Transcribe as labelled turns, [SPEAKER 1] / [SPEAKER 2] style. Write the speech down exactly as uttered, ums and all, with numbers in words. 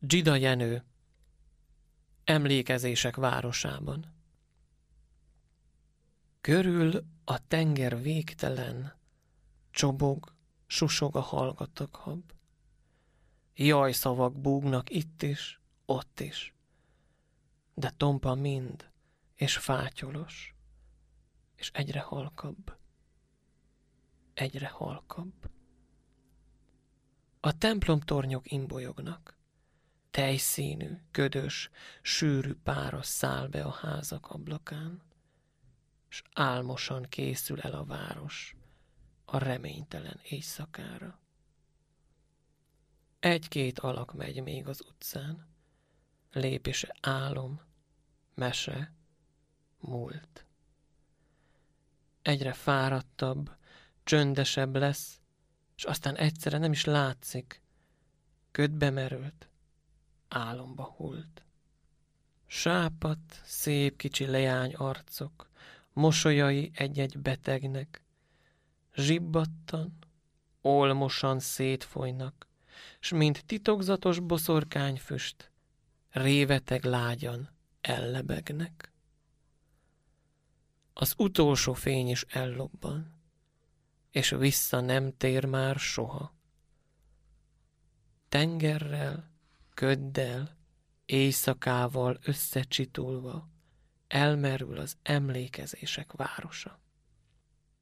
[SPEAKER 1] Dzsida Jenő, Emlékezések városában. Körül a tenger végtelen, csobog, susog a hallgatok hab. Jajszavak búgnak itt is, ott is, de tompa mind, és fátyolos, és egyre halkabb, egyre halkabb. A templomtornyok imbolyognak, tejszínű, ködös, sűrű páros száll be a házak ablakán, s álmosan készül el a város a reménytelen éjszakára. Egy-két alak megy még az utcán, lépése álom, mese, múlt. Egyre fáradtabb, csöndesebb lesz, s aztán egyszerre nem is látszik, ködbe merült, álomba hult. Sápadt, szép kicsi leány arcok, mosolyai egy-egy betegnek, zsibbadtan, olmosan szétfolynak, s mint titokzatos boszorkányfüst, réveteg lágyan ellebegnek. Az utolsó fény is ellobban, és vissza nem tér már soha. Tengerrel, köddel, éjszakával összecsitulva elmerül az emlékezések városa.